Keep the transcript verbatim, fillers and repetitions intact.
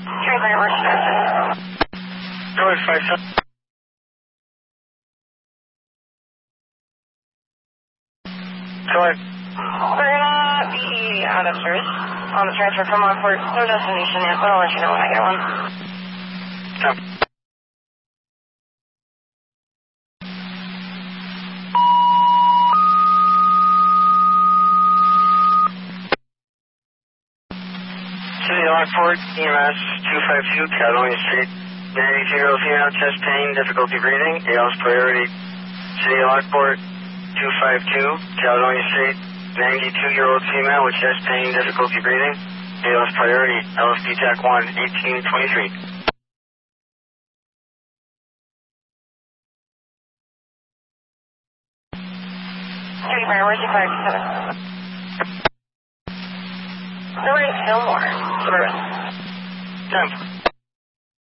Three Fire, where's your driver? Go ahead, five seven. Go ahead. We're gonna be out of service on the transfer from Lockport. No destination yet, but I'll let you know when I get one. Copy. City of Lockport, E M S two five two, Caledonia Street. ninety-two-year-old female, chest pain, difficulty breathing. A L's priority. City of Lockport, two five two, Caledonia Street. ninety-two-year-old female with chest pain, difficulty breathing. A L's priority. L S P T A C one, eighteen twenty-three. Three Fire, where's your fire seven? We're in Fillmore, Suburban. Ten.